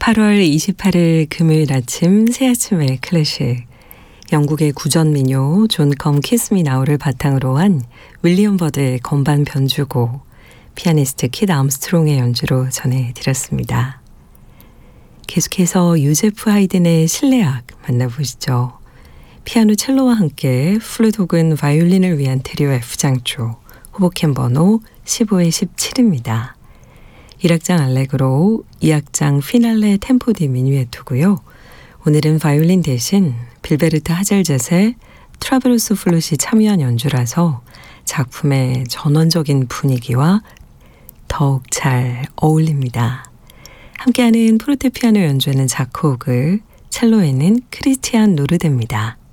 8월 28일 금요일 아침 새 아침의 클래식. 영국의 구전 민요 존 컴 키스 미 나우를 바탕으로 한 윌리엄 버드의 건반 변주곡, 피아니스트 킷 암스트롱의 연주로 전해드렸습니다. 계속해서 요제프 하이든의 실내악 만나보시죠. 피아노 첼로와 함께 플룻 혹은 바이올린을 위한 트리오 F장조, 호보캠 번호 15의 17입니다. 1악장 알레그로, 2악장 피날레 템포 디 미뉴에토고요. 오늘은 바이올린 대신 빌베르트 하젤젯의 트라베로스 플룻이 참여한 연주라서 작품의 전원적인 분위기와 더욱 잘 어울립니다. 함께하는 포르테피아노 연주에는 자코그, 첼로에는 크리스티안 노르데입니다.